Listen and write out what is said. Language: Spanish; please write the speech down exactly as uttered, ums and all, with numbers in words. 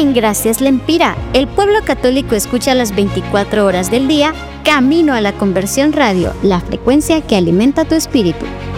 En Gracias Lempira, el pueblo católico escucha las veinticuatro horas del día, camino a la conversión radio, la frecuencia que alimenta tu espíritu.